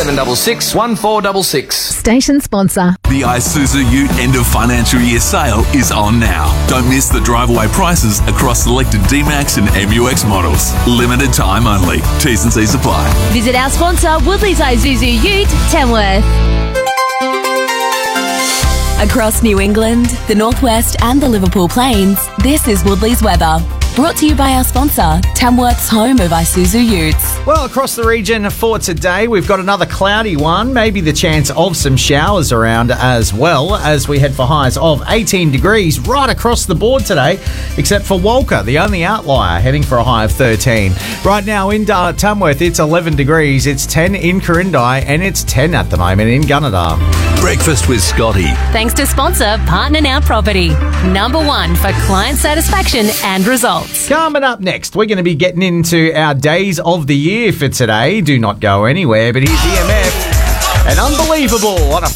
0766 1466. Station sponsor. The Isuzu Ute end of financial year sale is on now. Don't miss the drive-away prices across selected D-Max and MUX models. Limited time only. T's and C's apply. Visit our sponsor, Woodley's Isuzu Ute, Tamworth. Across New England, the Northwest and the Liverpool Plains, this is Woodley's weather. Brought to you by our sponsor, Tamworth's home of Isuzu Utes. Well, across the region for today, we've got another cloudy one. Maybe the chance of some showers around as well, as we head for highs of 18 degrees right across the board today, except for Walker, the only outlier, heading for a high of 13. Right now in Tamworth, it's 11 degrees. It's 10 in Corindai, and it's 10 at the moment in Gunnedah. Breakfast with Scotty. Thanks to sponsor Partner Now Property. #1 for client satisfaction and results. Coming up next, we're going to be getting into our days of the year for today. Do not go anywhere, but here's EMF and Unbelievable on a